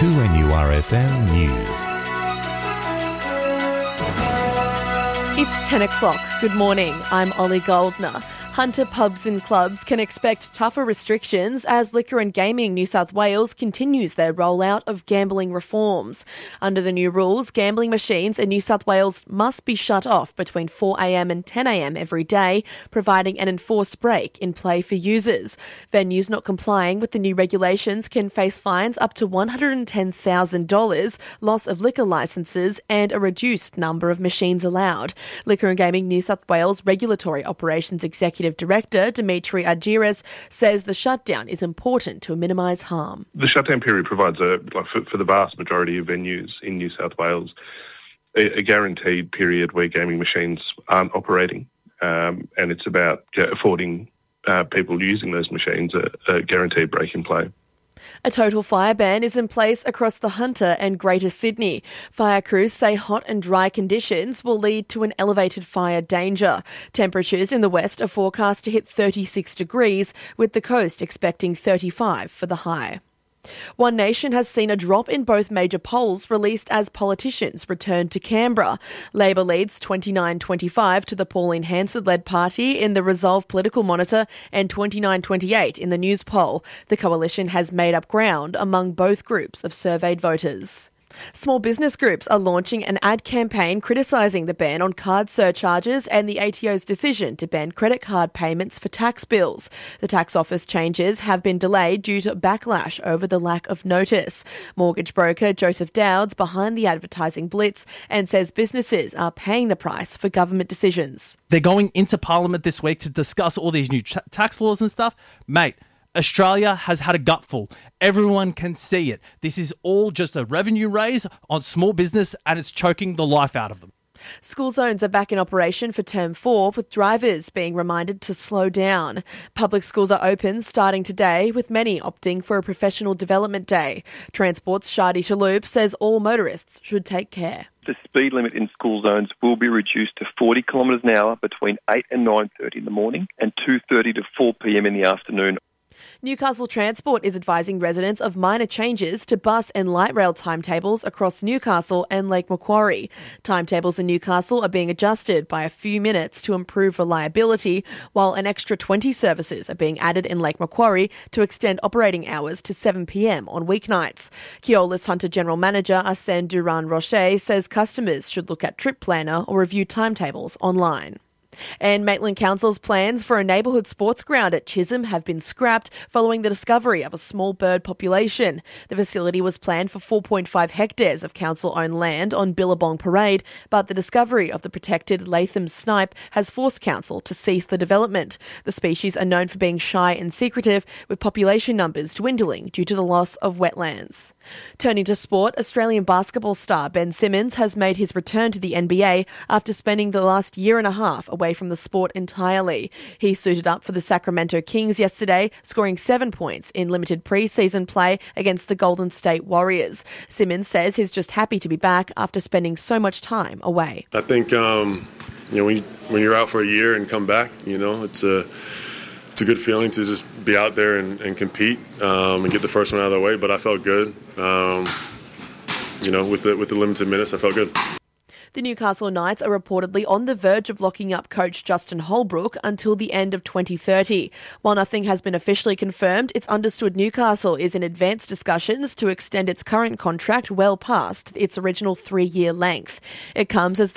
2NURFM News. It's 10 o'clock. Good morning. I'm Ollie Goldner. Hunter pubs and clubs can expect tougher restrictions as Liquor and Gaming New South Wales continues their rollout of gambling reforms. Under the new rules, gambling machines in New South Wales must be shut off between 4am and 10am every day, providing an enforced break in play for users. Venues not complying with the new regulations can face fines up to $110,000, loss of liquor licences and a reduced number of machines allowed. Liquor and Gaming New South Wales Regulatory Operations Executive Director Dimitri Argyris says the shutdown is important to minimise harm. The shutdown period provides, for the vast majority of venues in New South Wales, a guaranteed period where gaming machines aren't operating, and it's about affording people using those machines a guaranteed break in play. A total fire ban is in place across the Hunter and Greater Sydney. Fire crews say hot and dry conditions will lead to an elevated fire danger. Temperatures in the west are forecast to hit 36 degrees, with the coast expecting 35 for the high. One Nation has seen a drop in both major polls released as politicians return to Canberra. Labor leads 29-25 to the Pauline Hanson-led party in the Resolve Political Monitor and 29-28 in the News poll. The coalition has made up ground among both groups of surveyed voters. Small business groups are launching an ad campaign criticising the ban on card surcharges and the ATO's decision to ban credit card payments for tax bills. The tax office changes have been delayed due to backlash over the lack of notice. Mortgage broker Joseph Dowd's behind the advertising blitz and says businesses are paying the price for government decisions. They're going into Parliament this week to discuss all these new tax laws and stuff. Mate, Australia has had a gutful. Everyone can see it. This is all just a revenue raise on small business and it's choking the life out of them. School zones are back in operation for Term 4, with drivers being reminded to slow down. Public schools are open starting today, with many opting for a professional development day. Transport's Shadi Chaloop says all motorists should take care. The speed limit in school zones will be reduced to 40 kilometres an hour between 8 and 9:30 in the morning and 2:30 to 4 p.m. in the afternoon. Newcastle Transport is advising residents of minor changes to bus and light rail timetables across Newcastle and Lake Macquarie. Timetables in Newcastle are being adjusted by a few minutes to improve reliability, while an extra 20 services are being added in Lake Macquarie to extend operating hours to 7 p.m. on weeknights. Keolis Hunter General Manager Arsène Durand-Rocher says customers should look at Trip Planner or review timetables online. And Maitland Council's plans for a neighbourhood sports ground at Chisholm have been scrapped following the discovery of a small bird population. The facility was planned for 4.5 hectares of council-owned land on Billabong Parade, but the discovery of the protected Latham snipe has forced council to cease the development. The species are known for being shy and secretive, with population numbers dwindling due to the loss of wetlands. Turning to sport, Australian basketball star Ben Simmons has made his return to the NBA after spending the last year and a half away from the sport entirely. He suited up for the Sacramento Kings yesterday, scoring 7 points in limited pre-season play against the Golden State Warriors. Simmons says he's just happy to be back after spending so much time away. I think when you're out for a year and come back, it's a good feeling to just be out there and compete and get the first one out of the way. But I felt good. With the limited minutes, I felt good. The Newcastle Knights are reportedly on the verge of locking up coach Justin Holbrook until the end of 2030. While nothing has been officially confirmed, it's understood Newcastle is in advanced discussions to extend its current contract well past its original 3-year length. It comes as